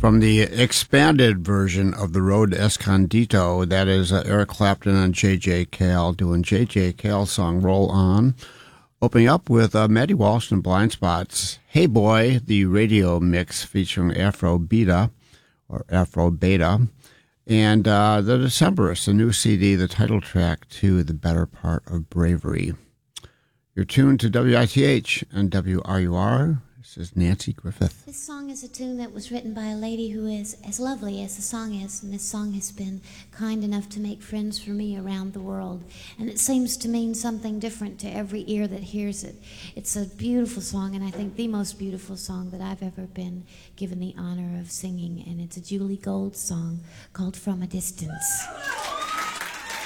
From the expanded version of the Road Escondido, that is Eric Clapton and J.J. Cale doing J.J. Cale's song Roll On. Opening up with Maddie Walsh and Blind Spots, Hey Boy, the radio mix featuring Afro Beta, or Afro Beta, and The Decemberists, the new CD, the title track to The Better Part of Bravery. You're tuned to WITH and WRUR. This is Nancy Griffith. This song is a tune that was written by a lady who is as lovely as the song is, and this song has been kind enough to make friends for me around the world, and it seems to mean something different to every ear that hears it. It's a beautiful song, and I think the most beautiful song that I've ever been given the honor of singing, and it's a Julie Gold song called From a Distance.